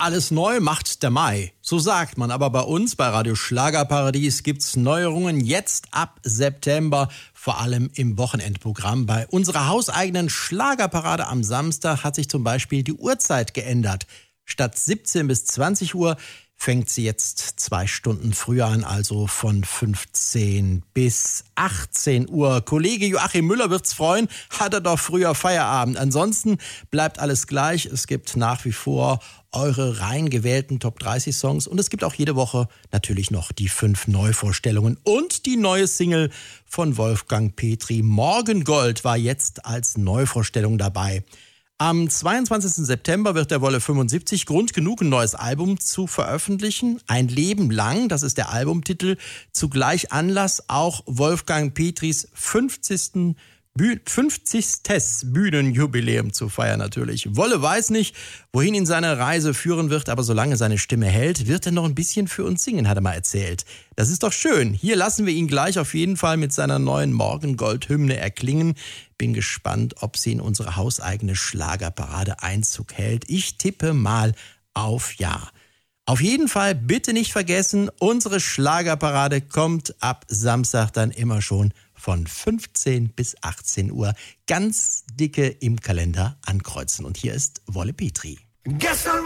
alles neu macht der Mai. So sagt man, aber bei uns, bei Radio Schlagerparadies, gibt's Neuerungen jetzt ab September, vor allem im Wochenendprogramm. Bei unserer hauseigenen Schlagerparade am Samstag hat sich zum Beispiel die Uhrzeit geändert. Statt 17 bis 20 Uhr fängt sie jetzt 2 Stunden früher an, also von 15 bis 18 Uhr. Kollege Joachim Müller wird's freuen, hat er doch früher Feierabend. Ansonsten bleibt alles gleich. Es gibt nach wie vor eure rein gewählten Top 30 Songs und es gibt auch jede Woche natürlich noch die 5 Neuvorstellungen und die neue Single von Wolfgang Petri. Morgengold war jetzt als Neuvorstellung dabei. Am 22. September wird der Wolle 75 Grund genug, ein neues Album zu veröffentlichen. Ein Leben lang, das ist der Albumtitel. Zugleich Anlass, auch Wolfgang Petris 50. Bühnenjubiläum zu feiern natürlich. Wolle weiß nicht, wohin ihn seine Reise führen wird, aber solange seine Stimme hält, wird er noch ein bisschen für uns singen, hat er mal erzählt. Das ist doch schön. Hier lassen wir ihn gleich auf jeden Fall mit seiner neuen Morgengold-Hymne erklingen. Bin gespannt, ob sie in unsere hauseigene Schlagerparade Einzug hält. Ich tippe mal auf Ja. Auf jeden Fall bitte nicht vergessen, unsere Schlagerparade kommt ab Samstag dann immer schon von 15 bis 18 Uhr. Ganz dicke im Kalender ankreuzen. Und hier ist Wolle Petri. Gestern